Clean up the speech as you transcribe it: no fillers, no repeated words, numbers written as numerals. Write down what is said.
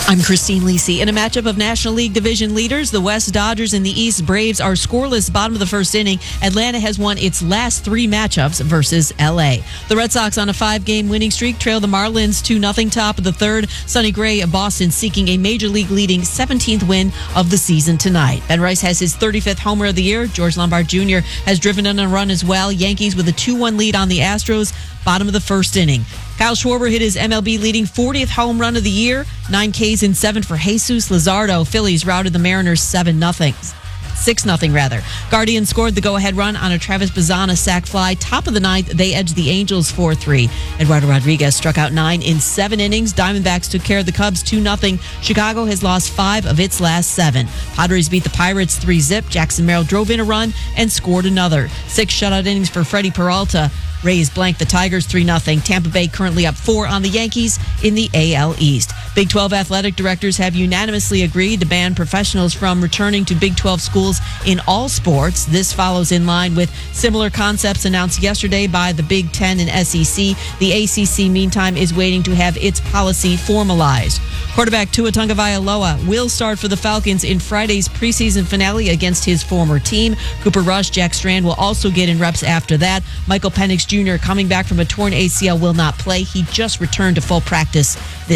I'm Christine Lisi. In a matchup of National League Division leaders, the West Dodgers and the East Braves are scoreless bottom of the first inning. Atlanta has won its last 3 matchups versus L.A. The Red Sox on a 5-game winning streak trail the Marlins 2-0 top of the third. Sonny Gray of Boston seeking a Major League leading 17th win of the season tonight. Ben Rice has his 35th homer of the year. George Lombard Jr. has driven in a run as well. Yankees with a 2-1 lead on the Astros, bottom of the first inning. Kyle Schwarber hit his MLB leading 40th home run of the year. 9 Ks in 7 for Jesus Luzardo. Phillies routed the Mariners 6-0 rather. Guardians scored the go-ahead run on a Travis Bazana sac fly. Top of the ninth, they edged the Angels 4-3. Eduardo Rodriguez struck out 9 in 7 innings. Diamondbacks took care of the Cubs 2-0. Chicago has lost 5 of its last 7. Padres beat the Pirates 3-0. Jackson Merrill drove in a run and scored another. 6 shutout innings for Freddie Peralta. Rays blank the Tigers 3-0. Tampa Bay currently up 4 on the Yankees in the AL East. Big 12 athletic directors have unanimously agreed to ban professionals from returning to Big 12 schools in all sports. This follows in line with similar concepts announced yesterday by the Big 10 and SEC. The ACC, meantime, is waiting to have its policy formalized. Quarterback Tua Tagovailoa will start for the Falcons in Friday's preseason finale against his former team. Cooper Rush, Jack Strand will also get in reps after that. Michael Penix Jr. coming back from a torn ACL will not play. He just returned to full practice this